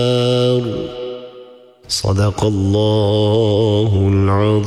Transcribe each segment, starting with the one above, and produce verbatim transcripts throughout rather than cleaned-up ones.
Sadakallahul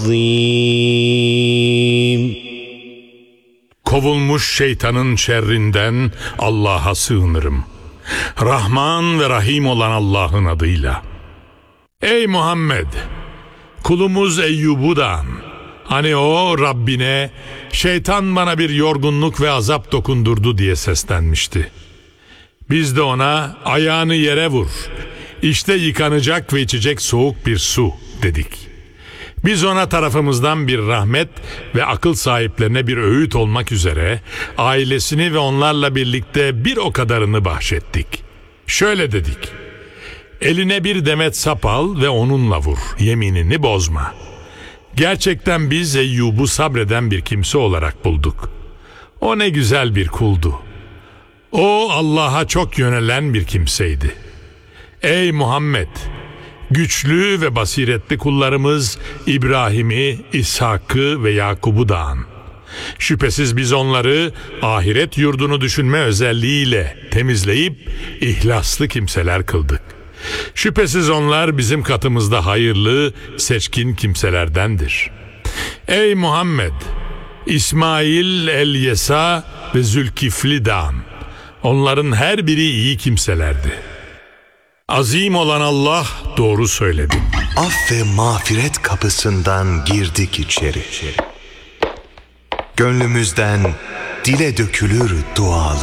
azim. Kovulmuş şeytanın şerrinden Allah'a sığınırım. Rahman ve Rahim olan Allah'ın adıyla. Ey Muhammed! Kulumuz Eyyub'u da an. Hani o Rabbine şeytan bana bir yorgunluk ve azap dokundurdu diye seslenmişti. Biz de ona ayağını yere vur. İşte yıkanacak ve içecek soğuk bir su dedik. Biz ona tarafımızdan bir rahmet ve akıl sahiplerine bir öğüt olmak üzere ailesini ve onlarla birlikte bir o kadarını bahşettik. Şöyle dedik: eline bir demet sap al ve onunla vur, yeminini bozma. Gerçekten biz Eyyub'u sabreden bir kimse olarak bulduk. O ne güzel bir kuldu. O Allah'a çok yönelen bir kimseydi. Ey Muhammed! Güçlü ve basiretli kullarımız İbrahim'i, İshak'ı ve Yakub'u da an. Şüphesiz biz onları ahiret yurdunu düşünme özelliğiyle temizleyip ihlaslı kimseler kıldık. Şüphesiz onlar bizim katımızda hayırlı, seçkin kimselerdendir. Ey Muhammed! İsmail, El-Yesa ve Zülkifli de an. Onların her biri iyi kimselerdi. Azim olan Allah doğru söyledi. Af ve mağfiret kapısından girdik içeri. Gönlümüzden dile dökülür dualar.